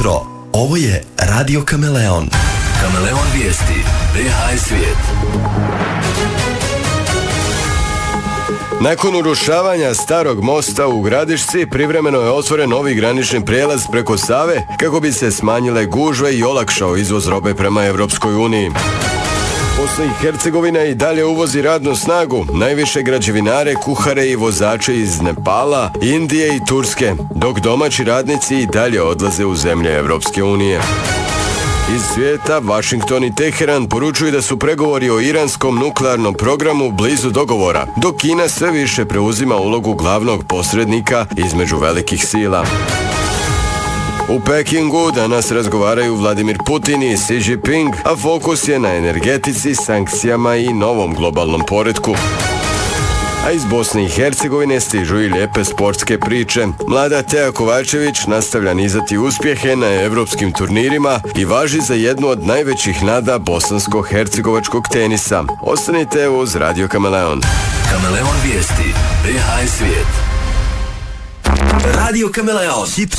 jutro. Ovo je Radio Kameleon. Kameleon vijesti. BH svijet. Nakon urušavanja starog mosta u Gradišci, privremeno je otvoren novi granični prijelaz preko Save kako bi se smanjile gužve i olakšao izvoz robe prema Evropskoj uniji. Bosna i Hercegovina i dalje uvozi radnu snagu, najviše građevinare, kuhare i vozače iz Nepala, Indije i Turske, dok domaći radnici i dalje odlaze u zemlje Evropske unije. Iz svijeta, Washington i Teheran poručuju da su pregovori o iranskom nuklearnom programu blizu dogovora, dok Kina sve više preuzima ulogu glavnog posrednika između velikih sila. U Pekingu danas razgovaraju Vladimir Putin i Xi Jinping, a fokus je na energetici, sankcijama i novom globalnom poretku. A iz Bosne i Hercegovine stižu i lijepe sportske priče. Mlada Teja Kovačević nastavlja nizati uspjehe na evropskim turnirima i važi za jednu od najvećih nada bosansko-hercegovačkog tenisa. Ostanite uz Radio Kameleon. Kameleon vijesti. BH svijet. Radio Kameleon. Hit